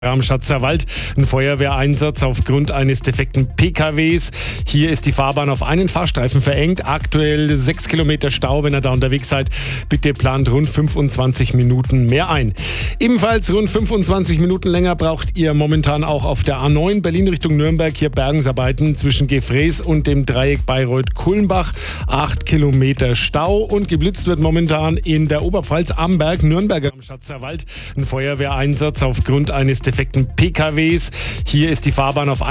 Am Schatzerwald ein Feuerwehreinsatz aufgrund eines defekten PKWs. Hier ist die Fahrbahn auf einen Fahrstreifen verengt. Aktuell 6 Kilometer Stau. Wenn ihr da unterwegs seid, bitte plant rund 25 Minuten mehr ein. Ebenfalls rund 25 Minuten länger braucht ihr momentan auch auf der A9 Berlin Richtung Nürnberg. Hier Bergungsarbeiten zwischen Gefrees und dem Dreieck Bayreuth-Kulmbach. 8 Kilometer Stau und geblitzt wird momentan in der Oberpfalz am Berg Nürnberger am Schatzerwald ein Feuerwehreinsatz aufgrund eines defekten PKWs. Hier ist die Fahrbahn auf